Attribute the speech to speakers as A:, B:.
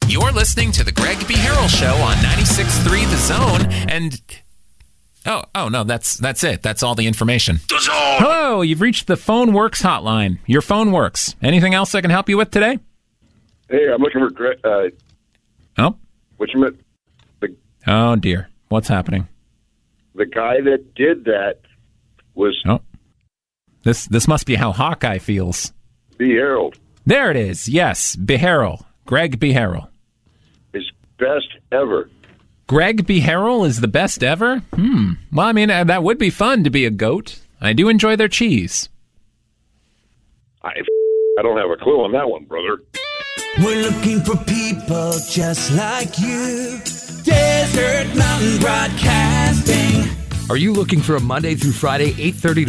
A: You're listening to the Greg B. Harrell Show on 96.3 The Zone, and... Oh, no, that's it. That's all the information. The Zone! Hello, you've reached the Phone Works hotline. Your phone works. Anything else I can help you with today?
B: Hey, I'm looking for Greg.
A: Oh, dear. What's happening?
B: The guy that did that was...
A: Oh. This must be how Hawkeye feels.
B: B. Harrell.
A: There it is. Yes, B. Harrell. Greg B. Harrell.
B: His best ever.
A: Greg B. Harrell is the best ever? Well, I mean, that would be fun to be a goat. I do enjoy their cheese.
B: I don't have a clue on that one, brother.
C: We're looking for people just like you. Desert Mountain Broadcasting.
D: Are you looking for a Monday through Friday, 8:30 to